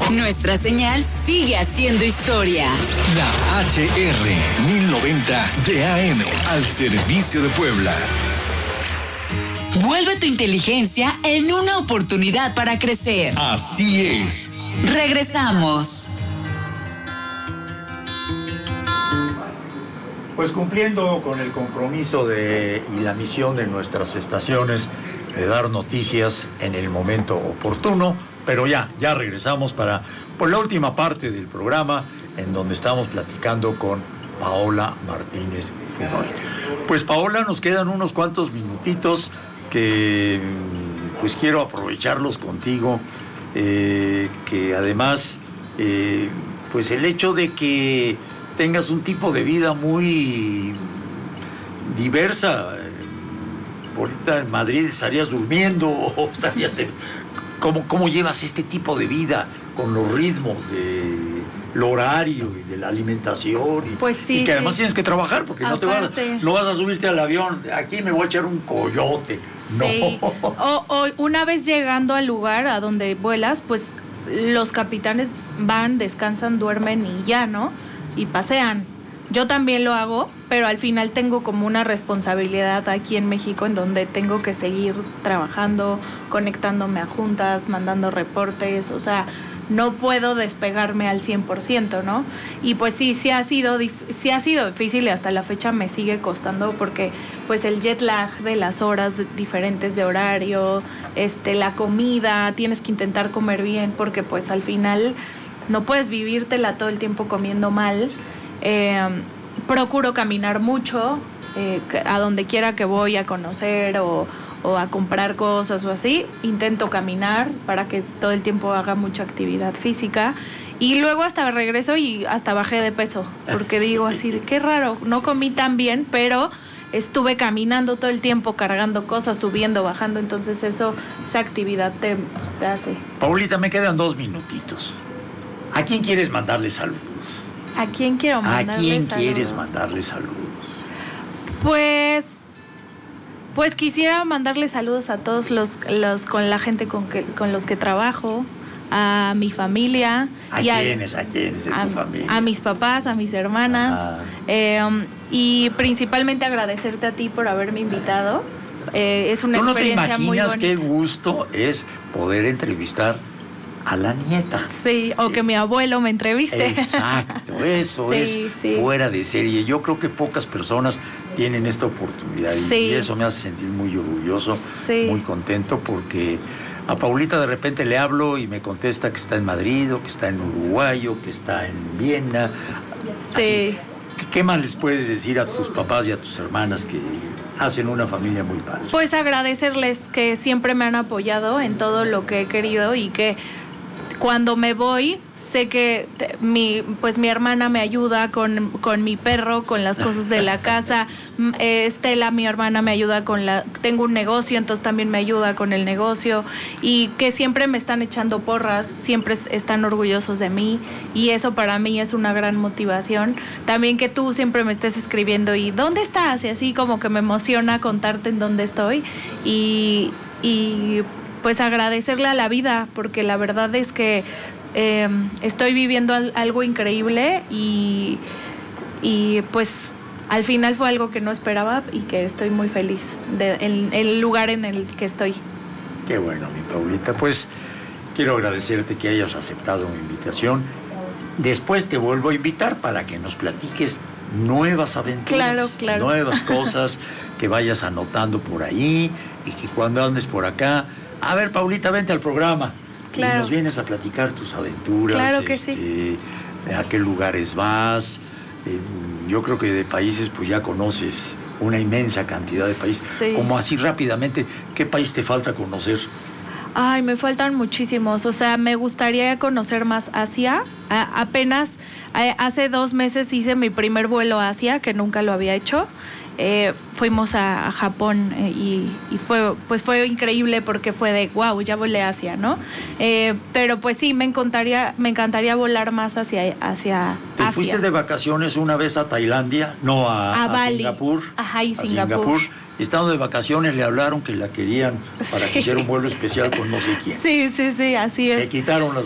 Nuestra señal sigue haciendo historia. La HR 1090 de AM al servicio de Puebla. Vuelve tu inteligencia en una oportunidad para crecer. Así es. Regresamos. Pues cumpliendo con el compromiso y la misión de nuestras estaciones de dar noticias en el momento oportuno, pero ya regresamos para la última parte del programa en donde estamos platicando con Paola Martínez Funoy. Pues Paola, nos quedan unos cuantos minutitos que pues quiero aprovecharlos contigo, que además pues el hecho de que tengas un tipo de vida muy diversa. Ahorita en Madrid estarías durmiendo o estarías ¿Cómo llevas este tipo de vida con los ritmos del horario y de la alimentación? Pues sí, y que además tienes que trabajar porque no vas a subirte al avión. Aquí me voy a echar un coyote. Sí. No. O una vez llegando al lugar a donde vuelas, pues los capitanes van, descansan, duermen y ya, ¿no? Y pasean. Yo también lo hago, pero al final tengo como una responsabilidad aquí en México en donde tengo que seguir trabajando, conectándome a juntas, mandando reportes, o sea, no puedo despegarme al 100%, ¿no? Y pues sí ha sido difícil y hasta la fecha me sigue costando porque pues el jet lag de las horas diferentes de horario, la comida, tienes que intentar comer bien porque pues al final no puedes vivírtela todo el tiempo comiendo mal. Procuro caminar mucho a donde quiera que voy a conocer o a comprar cosas o así, intento caminar para que todo el tiempo haga mucha actividad física y luego hasta regreso y hasta bajé de peso porque digo así de qué raro, no comí tan bien, pero estuve caminando todo el tiempo, cargando cosas, subiendo, bajando, entonces esa actividad te hace. Paulita, me quedan 2 minutitos. ¿A quién quieres mandarle saludos? ¿A quién quiero mandarle saludos? ¿A quién quieres mandarle saludos? Pues quisiera mandarle saludos a todos los con la gente con los que trabajo, a mi familia. ¿A quiénes de tu familia? A mis papás, a mis hermanas. Y principalmente agradecerte a ti por haberme invitado. Es una experiencia muy bonita. ¿Tú no te imaginas qué gusto es poder entrevistar a la nieta? Sí, o que mi abuelo me entreviste. Exacto, eso sí. Fuera de serie. Yo creo que pocas personas tienen esta oportunidad y eso me hace sentir muy orgulloso, muy contento porque a Paulita de repente le hablo y me contesta que está en Madrid o que está en Uruguay o que está en Viena. Sí. Así, ¿qué más les puedes decir a tus papás y a tus hermanas que hacen una familia muy padre? Pues agradecerles que siempre me han apoyado en todo lo que he querido y que cuando me voy, sé que mi hermana me ayuda con mi perro, con las cosas de la casa. Estela, mi hermana, me ayuda tengo un negocio, entonces también me ayuda con el negocio. Y que siempre me están echando porras, siempre están orgullosos de mí. Y eso para mí es una gran motivación. También que tú siempre me estés escribiendo y ¿dónde estás? Y así como que me emociona contarte en dónde estoy. Y pues agradecerle a la vida, porque la verdad es que estoy viviendo algo increíble y pues al final fue algo que no esperaba y que estoy muy feliz en el lugar en el que estoy. Qué bueno, mi Paulita. Pues quiero agradecerte que hayas aceptado mi invitación. Después te vuelvo a invitar para que nos platiques nuevas aventuras, claro. Nuevas cosas que vayas anotando por ahí y que cuando andes por acá, a ver, Paulita, vente al programa. Claro. Y nos vienes a platicar tus aventuras. Claro que sí. A qué lugares vas. Yo creo que de países pues ya conoces una inmensa cantidad de países. Sí. Como así rápidamente, ¿qué país te falta conocer? Ay, me faltan muchísimos. O sea, me gustaría conocer más Asia. Apenas hace 2 meses hice mi primer vuelo a Asia, que nunca lo había hecho. Fuimos a Japón y fue increíble porque fue de wow, ya volé a Asia, ¿no? Pero pues sí, me encantaría volar más hacia Asia. ¿Te fuiste de vacaciones una vez a Tailandia? No, a Bali. Singapur. Ajá, y Singapur. Estando de vacaciones le hablaron que la querían para que hiciera un vuelo especial con no sé quién. Sí, así es. Le quitaron las